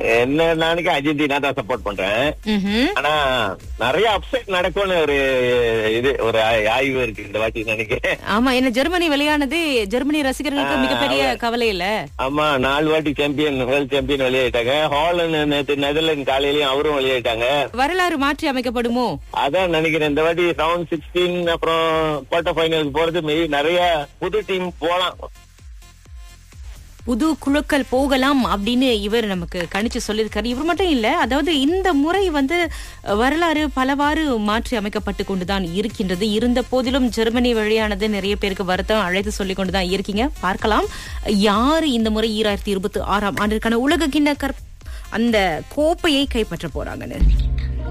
என்ன நாளைக்கு அர்ஜென்டினா தான் சப்போர்ட் பண்றேன். ஆனா நிறைய அப்செட் நடக்கும்னு ஒரு ஆய்வு இருக்கு இந்த வாட்டி நினைக்கிறேன். ஆமா, என்ன ஜெர்மனி விளையானது ஜெர்மனி ரசிகர்களுக்கு மிகப்பெரிய கவலை இல்ல. ஆமா, 4 வாட்டி வேர்ல்ட் சாம்பியன் வெளியாயிட்டாங்க. ஹாலந்து நேத்து நெதர்லாந்து காலையிலயும் அவரும் வெளியாயிட்டாங்க. வரலாறு மாற்றி அமைக்கப்படுமோ அதான் நினைக்கிறேன். இந்த வாட்டி ரவுண்ட் 16 அப்புறம் குவார்டர் ஃபைனலுக்கு போறது நிறைய புது டீம் போலாம், புது குழுக்கள் போகலாம் அப்படின்னு இவர் நமக்கு கணிச்சு சொல்லியிருக்காரு. இவர் மட்டும் இல்ல, அதாவது இந்த முறை வரலாறு பலவாறு மாற்றி அமைக்கப்பட்டு கொண்டுதான் இருக்கின்றது. இருந்த போதிலும் ஜெர்மனி வழியானது நிறைய பேருக்கு வருத்தம் அழைத்து சொல்லிக் கொண்டுதான் இருக்கீங்க. பார்க்கலாம் யாரு இந்த முறை 2026 ஆண்டிற்கான உலக கிண்ண அந்த கோப்பையை கைப்பற்ற போறாங்கன்னு.